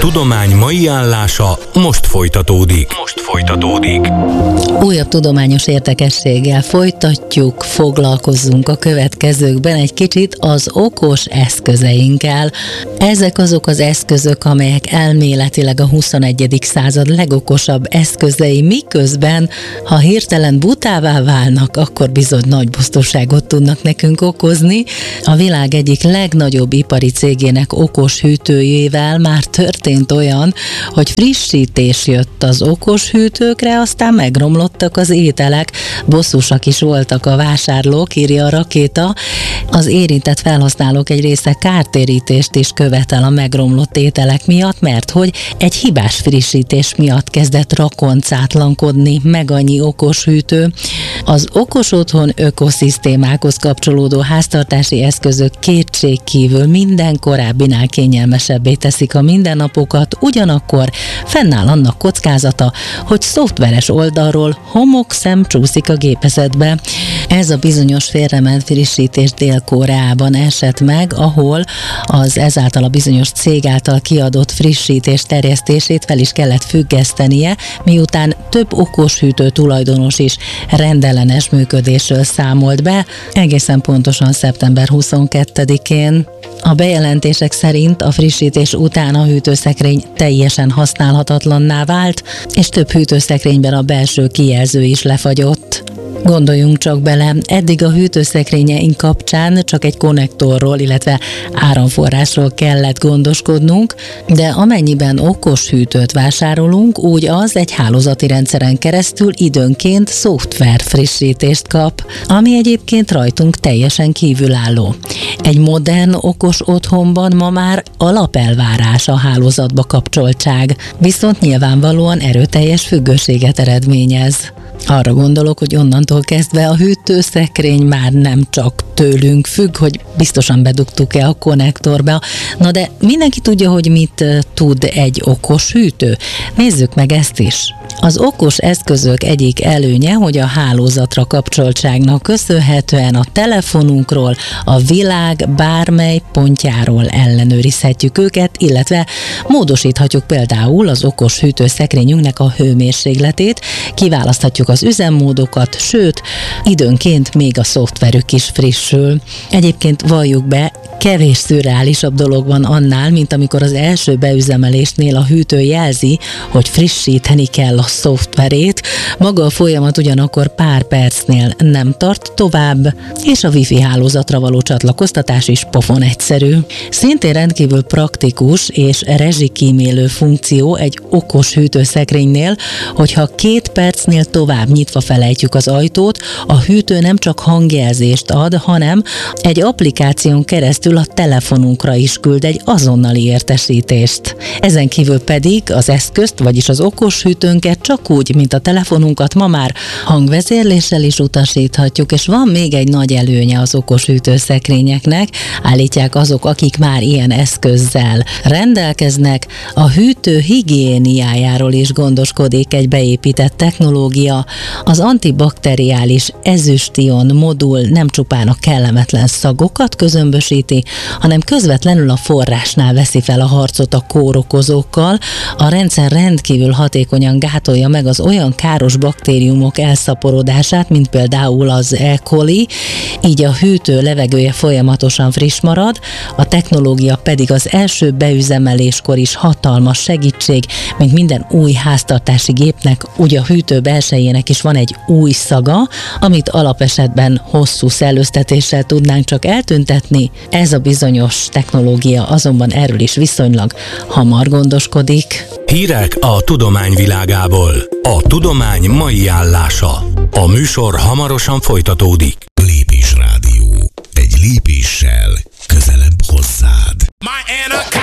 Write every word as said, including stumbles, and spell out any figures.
tudomány mai állása most folytatódik. Most folytatódik. Újabb tudományos érdekességgel folytatjuk, foglalkozzunk a következőkben egy kicsit az okos eszközeinkkel. Ezek azok az eszközök, amelyek elméletileg a huszonegyedik század legokosabb eszközei, miközben, ha hirtelen butává válnak, akkor bizony nagy boszorságot tudnak nekünk okozni. A világ egyik legnagyobb ipari cégének okos hűtőjével már történt olyan, hogy frissítés jött az okos hűtőkre, aztán megromlottak az ételek, bosszúsak is voltak a vásárlók, írja a Rakéta. Az érintett felhasználók egy része kártérítést is követel a megromlott ételek miatt, mert hogy egy hibás frissítés miatt kezdett rakoncátlankodni meg annyi okos hűtő. Az okos otthon ökoszisztémákhoz kapcsolódó háztartási eszközök kétségkívül minden korábbinál kényelmesebbé teszik a mindennapokat, ugyanakkor fennáll annak kockázata, hogy szoftveres oldalról homokszem csúszik a gépezetbe. Ez a bizonyos félrement frissítés Dél-Koreában esett meg, ahol az ezáltal a bizonyos cég által kiadott frissítés terjesztését fel is kellett függesztenie, miután több okos hűtő tulajdonos is rendellenes működésről számolt be, egészen pontosan szeptember huszonkettedikén. A bejelentések szerint a frissítés után a hűtőszekrény teljesen használhatatlanná vált, és több hűtőszekrényben a belső kijelző is lefagyott. Gondoljunk csak bele, eddig a hűtőszekrényeink kapcsán csak egy konnektorról, illetve áramforrásról kellett gondoskodnunk, de amennyiben okos hűtőt vásárolunk, úgy az egy hálózati rendszeren keresztül időnként szoftver frissítést kap, ami egyébként rajtunk teljesen kívülálló. Egy modern okos otthonban ma már alapelvárás a hálózatba kapcsoltság, viszont nyilvánvalóan erőteljes függőséget eredményez. Arra gondolok, hogy onnantól kezdve a hűtőszekrény már nem csak tőlünk függ, hogy biztosan bedugtuk-e a konnektorba. Na de mindenki tudja, hogy mit tud egy okos hűtő. Nézzük meg ezt is. Az okos eszközök egyik előnye, hogy a hálózatra kapcsoltságnak köszönhetően a telefonunkról, a világ bármely pontjáról ellenőrizhetjük őket, illetve módosíthatjuk például az okos hűtőszekrényünknek a hőmérsékletét, kiválaszthatjuk az üzemmódokat, sőt, időnként még a szoftverük is frissül. Egyébként valljuk be, kevés szürreálisabb dolog van annál, mint amikor az első beüzemelésnél a hűtő jelzi, hogy frissíteni kell a szoftverét, maga a folyamat ugyanakkor pár percnél nem tart tovább, és a wifi hálózatra való csatlakoztatás is pofon egyszerű. Szintén rendkívül praktikus és rezsikímélő funkció egy okos hűtőszekrénynél, hogyha két percnél tovább nyitva felejtjük az ajtót, a hűtő nem csak hangjelzést ad, hanem egy applikáción keresztül a telefonunkra is küld egy azonnali értesítést. Ezen kívül pedig az eszközt, vagyis az okos hűtőnket csak úgy, mint a telefonunkat ma már hangvezérléssel is utasíthatjuk, és van még egy nagy előnye az okos hűtőszekrényeknek, állítják azok, akik már ilyen eszközzel rendelkeznek, a hűtő higiéniájáról is gondoskodik egy beépített technológia. Az antibakteriális ezüstion modul nem csupán a kellemetlen szagokat közömbösíti, hanem közvetlenül a forrásnál veszi fel a harcot a kórokozókkal. A rendszer rendkívül hatékonyan gátolja meg az olyan káros baktériumok elszaporodását, mint például az E. coli, így a hűtő levegője folyamatosan friss marad, a technológia pedig az első beüzemeléskor is hatalmas segítség, mint minden új háztartási gépnek, úgy a hűtő belsejének is van egy új szaga, amit alapesetben hosszú szellőztetéssel tudnánk csak eltüntetni. Ez a bizonyos technológia azonban erről is viszonylag hamar gondoskodik. Hírek a tudomány világából. A tudomány mai állása. A műsor hamarosan folytatódik. Lépés Rádió. Egy lépéssel közelebb hozzád. My Anaconda.